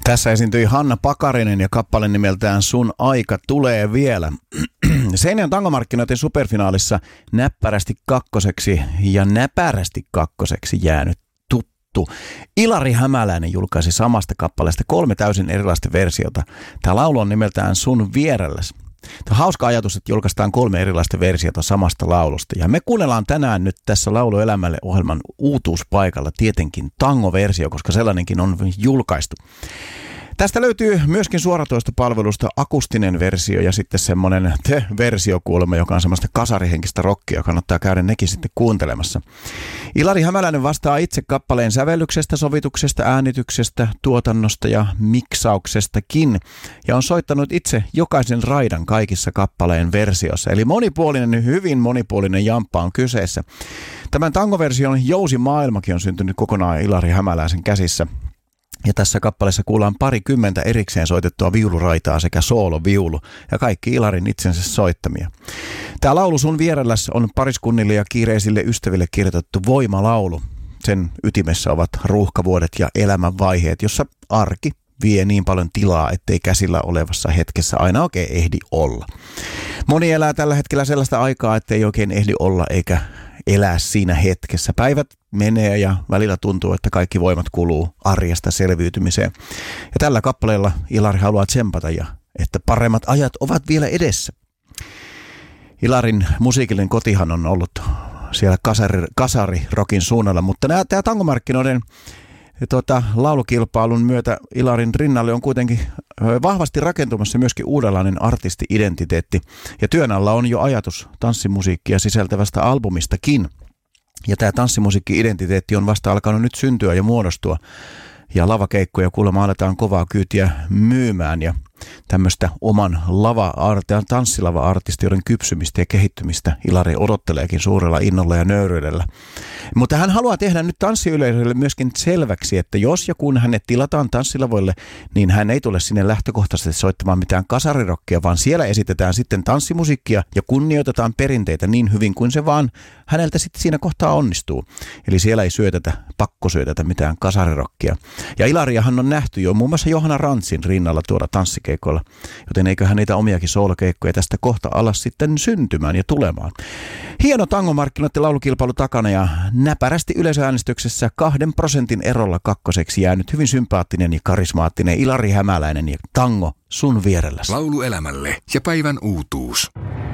Tässä esiintyi Hanna Pakarinen ja kappale nimeltään Sun aika tulee vielä. Seinäjoen tangomarkkinoiden superfinaalissa näppärästi kakkoseksi jäänyt tuttu Ilari Hämäläinen julkaisi samasta kappaleesta 3 täysin erilaista versiota. Tämä laulu on nimeltään Sun vierelläs. Tämä on hauska ajatus, että julkaistaan 3 erilaista versiota samasta laulusta. Ja me kuunnellaan tänään nyt tässä Laulu elämälle -ohjelman uutuuspaikalla tietenkin tango-versio, koska sellainenkin on julkaistu. Tästä löytyy myöskin suoratoistopalvelusta akustinen versio ja sitten semmoinen versiokuulema, joka on semmoista kasarihenkistä rockia. Kannattaa käydä nekin sitten kuuntelemassa. Ilari Hämäläinen vastaa itse kappaleen sävellyksestä, sovituksesta, äänityksestä, tuotannosta ja miksauksestakin. Ja on soittanut itse jokaisen raidan kaikissa kappaleen versioissa. Eli hyvin monipuolinen jamppa on kyseessä. Tämän tangoversion jousimaailmakin on syntynyt kokonaan Ilari Hämäläisen käsissä. Ja tässä kappaleessa kuullaan 20 erikseen soitettua viuluraitaa sekä sooloviulu ja kaikki Ilarin itsensä soittamia. Tämä laulu Sun vierelläs on pariskunnille ja kiireisille ystäville kirjoitettu voimalaulu. Sen ytimessä ovat ruuhkavuodet ja elämänvaiheet, jossa arki vie niin paljon tilaa, ettei käsillä olevassa hetkessä aina oikein ehdi olla. Moni elää tällä hetkellä sellaista aikaa, ettei oikein ehdi olla eikä elää siinä hetkessä. Päivät menee ja välillä tuntuu, että kaikki voimat kuluu arjesta selviytymiseen. Ja tällä kappaleella Ilari haluaa tsempata ja että paremmat ajat ovat vielä edessä. Ilarin musiikillinen kotihan on ollut siellä kasarirokin suunnalla, mutta tämä tangomarkkinoiden laulukilpailun myötä Ilarin rinnalle on kuitenkin vahvasti rakentumassa myöskin uudenlainen artisti-identiteetti. Ja työn alla on jo ajatus tanssimusiikkia sisältävästä albumistakin. Ja tämä tanssimusiikki-identiteetti on vasta alkanut nyt syntyä ja muodostua. Ja lavakeikkoja kuulemma aletaan kovaa kyytiä myymään ja tämmöistä oman tanssilava-artistioiden kypsymistä ja kehittymistä Ilari odotteleekin suurella innolla ja nöyryydellä. Mutta hän haluaa tehdä nyt tanssiyleisölle myöskin selväksi, että jos ja kun hänet tilataan tanssilavoille, niin hän ei tule sinne lähtökohtaisesti soittamaan mitään kasarirokkia, vaan siellä esitetään sitten tanssimusiikkia ja kunnioitetaan perinteitä niin hyvin kuin se vaan häneltä sitten siinä kohtaa onnistuu. Eli siellä ei pakkosyötetä mitään kasarirokkia. Ja Ilariahan on nähty jo muun muassa Johanna Rantsin rinnalla tuoda tanssikeikoilla, joten eiköhän niitä omiakin soolokeikkoja tästä kohta ala sitten syntymään ja tulemaan. Hieno tangomarkkinoiden laulukilpailu takana ja näpärästi yleisöäänestyksessä 2% erolla kakkoseksi jäänyt hyvin sympaattinen ja karismaattinen Ilari Hämäläinen ja Tango Sun vierelläs. Laulu elämälle ja päivän uutuus.